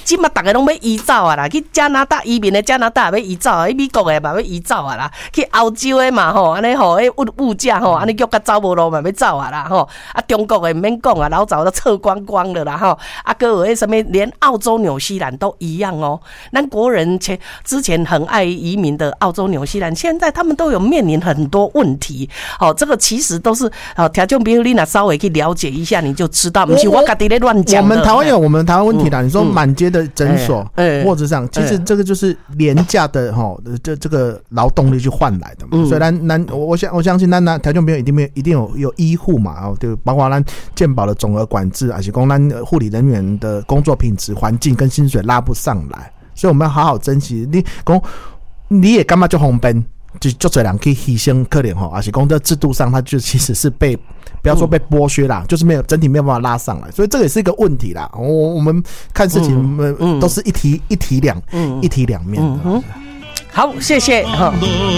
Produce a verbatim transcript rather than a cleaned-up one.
即嘛大家拢要移走啊啦，去加拿大移民的加拿大要移走啊，去美国的嘛要移走啊啦，去欧洲的嘛吼，安尼吼，迄物物价吼，安尼叫甲走无路嘛要走啊啦吼，啊中国的唔免讲啊，老早都撤光光了啦吼，啊各有迄什么，连澳洲、纽西兰都一样哦。咱国人前之前很爱移民的澳洲、纽西兰，现在他们都有面临很多问题。哦，这个其实都是哦，听众朋友你若稍微去了解一下，你就知道，不是我家己咧乱讲。 我们台湾有我们台湾问题啦，嗯、你说满街的诊所、 嗯、 或者上，其实这个就是廉价的哈，这这个劳动力去换来的嘛。嗯、所以咱咱我相我相信咱咱台中朋友一定没一定有有医护嘛，哦，对，包括咱健保的总额管制，还是讲咱护理人员的工作品质、环境跟薪水拉不上来，所以我们要好好珍惜。你讲你也干嘛就红奔？就就这人可以牺牲可怜哈，而且公这制度上，它就其实是被不要说被剥削啦，嗯、就是没有整体没有办法拉上来，所以这个也是一个问题啦。我我们看事情，嗯、都是一体一体两、嗯、一体两面的。 嗯、好，谢谢哈。